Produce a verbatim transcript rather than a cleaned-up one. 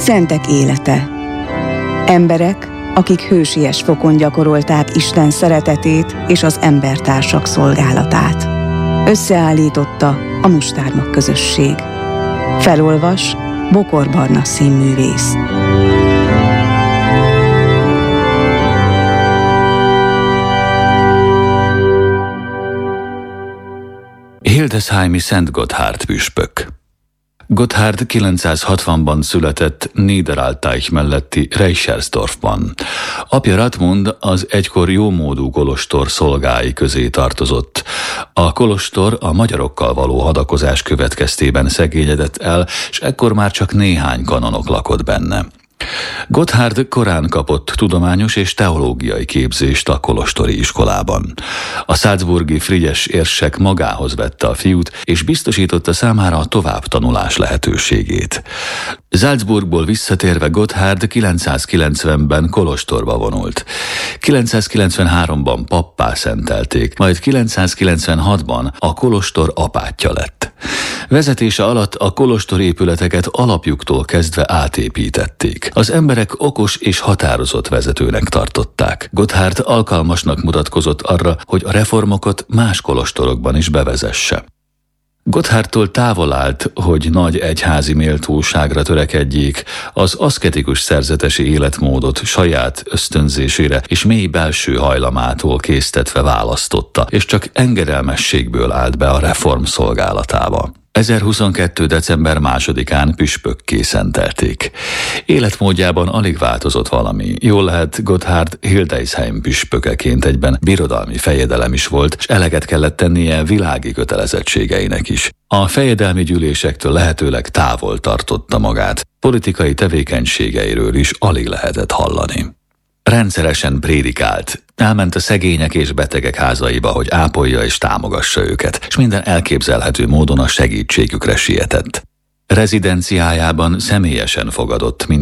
Szentek élete. Emberek, akik hősies fokon gyakorolták Isten szeretetét és az embertársak szolgálatát. Összeállította a Mustármag közösség. Felolvas Bokor Barna színművész. Hildesheimi Szent Gotthárd püspök. Gotthárd kilencszázhatvanban született Niederaltaich melletti Reichersdorfban. Apja Radmund az egykor jómódú kolostor szolgái közé tartozott. A kolostor a magyarokkal való hadakozás következtében szegényedett el, és ekkor már csak néhány kanonok lakott benne. Gotthárd korán kapott tudományos és teológiai képzést a kolostori iskolában. A salzburgi frigyes érsek magához vette a fiút, és biztosította számára a továbbtanulás lehetőségét. Salzburgból visszatérve Gotthárd kilencszázkilencvenben kolostorba vonult. kilencszázkilencvenháromban pappá szentelték, majd kilencszázkilencvenhatban a kolostor apátja lett. Vezetése alatt a kolostor épületeket alapjuktól kezdve átépítették. Az emberek okos és határozott vezetőnek tartották. Gotthárd alkalmasnak mutatkozott arra, hogy a reformokat más kolostorokban is bevezesse. Gotthártól távol állt, hogy nagy egyházi méltóságra törekedjék, az aszketikus szerzetesi életmódot saját ösztönzésére és mély belső hajlamától késztetve választotta, és csak engedelmességből állt be a reform szolgálatába. ezerhuszonkettő. december másodikán püspökké szentelték. Életmódjában alig változott valami. Jól lehet, Gotthárd Hildesheim püspökeként egyben birodalmi fejedelem is volt, és eleget kellett tennie világi kötelezettségeinek is. A fejedelmi gyűlésektől lehetőleg távol tartotta magát. Politikai tevékenységeiről is alig lehetett hallani. Rendszeresen prédikált. Elment a szegények és betegek házaiba, hogy ápolja és támogassa őket, és minden elképzelhető módon a segítségükre sietett. Rezidenciájában személyesen fogadott